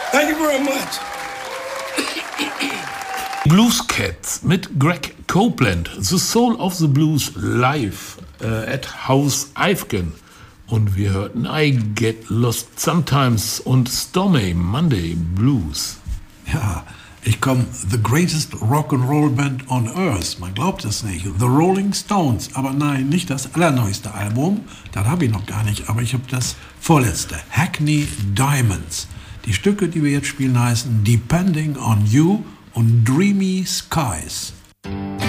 Thank you very much. Blues Cats mit Greg Copeland, The Soul of the Blues live at Haus Eifgen. Und wir hörten I Get Lost Sometimes und Stormy Monday Blues. Ja, ich komme The Greatest Rock'n'Roll Band on Earth. Man glaubt es nicht. The Rolling Stones. Aber nein, nicht das allerneueste Album. Das habe ich noch gar nicht. Aber ich habe das vorletzte. Hackney Diamonds. Die Stücke, die wir jetzt spielen, heißen Depending on You und Dreamy Skies.